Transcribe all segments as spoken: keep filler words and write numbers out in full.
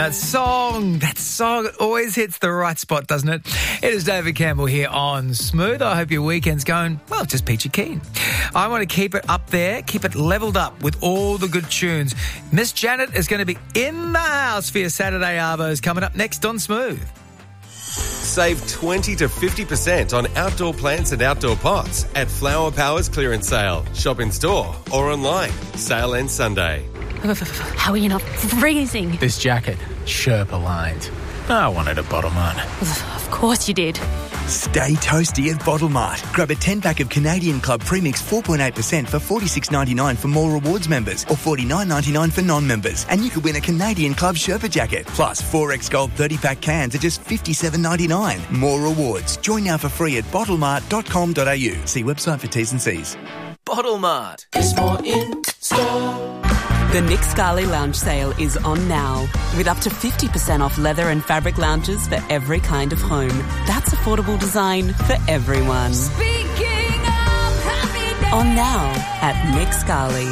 That song, that song always hits the right spot, doesn't it? It is David Campbell here on Smooth. I hope your weekend's going, well, just peachy keen. I want to keep it up there, keep it leveled up with all the good tunes. Miss Janet is going to be in the house for your Saturday Arvos coming up next on Smooth. Save twenty to fifty percent on outdoor plants and outdoor pots at Flower Power's clearance sale. Shop in store or online. Sale ends Sunday. How are you not freezing? This jacket, Sherpa lined. I wanted a Bottle Mart. Of course you did. Stay toasty at Bottle Mart. Grab a ten-pack of Canadian Club Premix four point eight percent for forty-six ninety-nine for More Rewards members or forty-nine ninety-nine for non-members. And you could win a Canadian Club Sherpa jacket. Plus, four X Gold thirty-pack cans are just fifty-seven ninety-nine. More Rewards. Join now for free at bottle mart dot com dot a u. See website for T's and C's. Bottle Mart. There's more in store. The Nick Scali Lounge sale is on now, with up to fifty percent off leather and fabric lounges for every kind of home. That's affordable design for everyone. Speaking of happy days. On now at Nick Scali.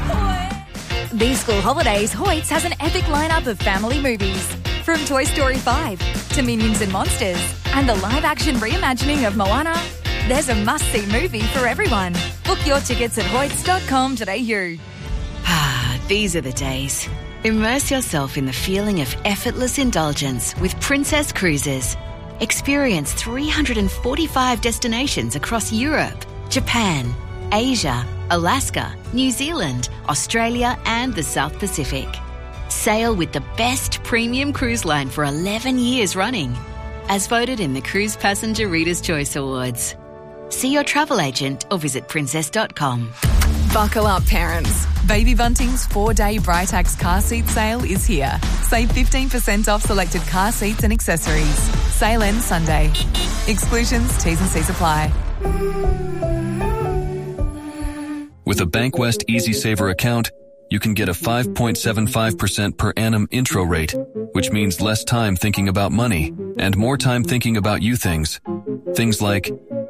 These school holidays, Hoyts has an epic lineup of family movies. From Toy Story five to Minions and Monsters and the live-action reimagining of Moana, there's a must-see movie for everyone. Book your tickets at hoyts dot com dot a u. These are the days. Immerse yourself in the feeling of effortless indulgence with Princess Cruises. Experience three hundred forty-five destinations across Europe, Japan, Asia, Alaska, New Zealand, Australia and the South Pacific. Sail with the best premium cruise line for eleven years running, as voted in the Cruise Passenger Reader's Choice Awards. See your travel agent or visit princess dot com. Buckle up, parents. Baby Bunting's four-day Britax car seat sale is here. Save fifteen percent off selected car seats and accessories. Sale ends Sunday. Exclusions, T's and C's apply. With a Bankwest Easy Saver account, you can get a five point seven five percent per annum intro rate, which means less time thinking about money and more time thinking about you things. Things like